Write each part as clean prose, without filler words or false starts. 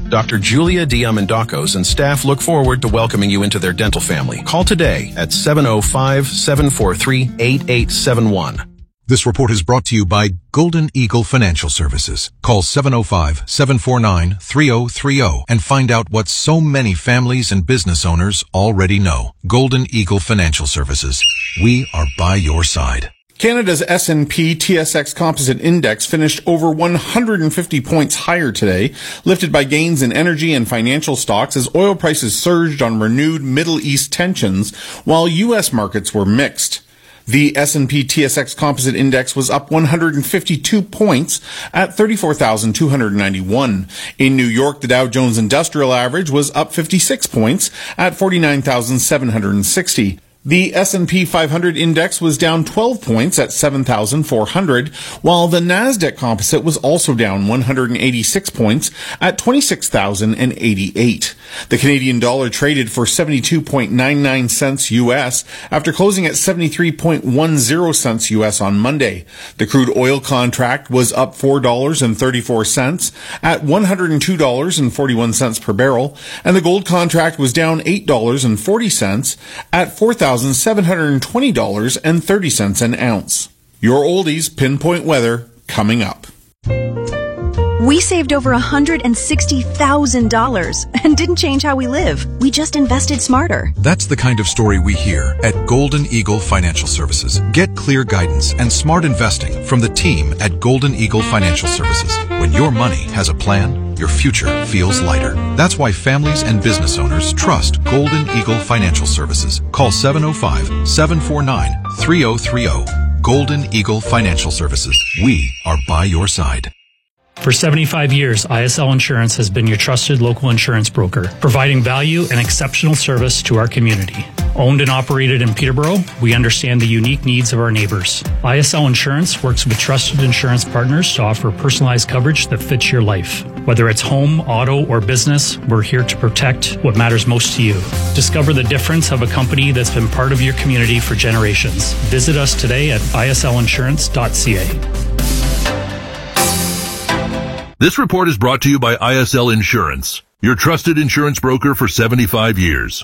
Dr. Julia Diamandacos and staff look forward to welcoming you into their dental family. Call today at 705-743-8871. This report is brought to you by Golden Eagle Financial Services. Call 705-749-3030 and find out what so many families and business owners already know. Golden Eagle Financial Services. We are by your side. Canada's S&P TSX Composite Index finished over 150 points higher today, lifted by gains in energy and financial stocks as oil prices surged on renewed Middle East tensions, while U.S. markets were mixed. The S&P TSX Composite Index was up 152 points at 34,291. In New York, the Dow Jones Industrial Average was up 56 points at 49,760. The S&P 500 index was down 12 points at 7,400, while the Nasdaq Composite was also down 186 points at 26,088. The Canadian dollar traded for 72.99 cents U.S. after closing at 73.10 cents U.S. on Monday. The crude oil contract was up $4.34 at $102.41 per barrel, and the gold contract was down $8.40 at $4,720.30 an ounce. Your oldies pinpoint weather coming up. We saved over $160,000 and didn't change how we live. We just invested smarter. That's the kind of story we hear at Golden Eagle Financial Services. Get clear guidance and smart investing from the team at Golden Eagle Financial Services. When your money has a plan, your future feels lighter. That's why families and business owners trust Golden Eagle Financial Services. Call 705-749-3030. Golden Eagle Financial Services. We are by your side. For 75 years, ISL Insurance has been your trusted local insurance broker, providing value and exceptional service to our community. Owned and operated in Peterborough, we understand the unique needs of our neighbors. ISL Insurance works with trusted insurance partners to offer personalized coverage that fits your life. Whether it's home, auto, or business, we're here to protect what matters most to you. Discover the difference of a company that's been part of your community for generations. Visit us today at islinsurance.ca. This report is brought to you by ISL Insurance, your trusted insurance broker for 75 years.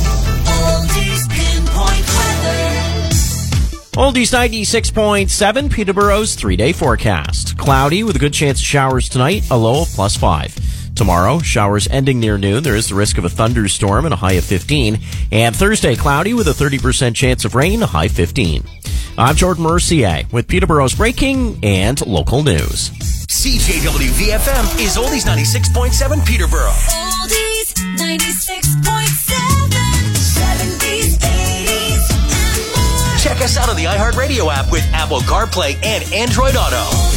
Oldies 96.7, Peterborough's 3-day forecast. Cloudy with a good chance of showers tonight, a low of +5. Tomorrow, showers ending near noon. There is the risk of a thunderstorm and a high of 15. And Thursday, cloudy with a 30% chance of rain, a high 15. I'm Jordan Mercier with Peterborough's breaking and local news. CJWVFM is Oldies 96.7 Peterborough. Oldies 96.7, 70s, 80s, and more. Check us out on the iHeartRadio app with Apple CarPlay and Android Auto.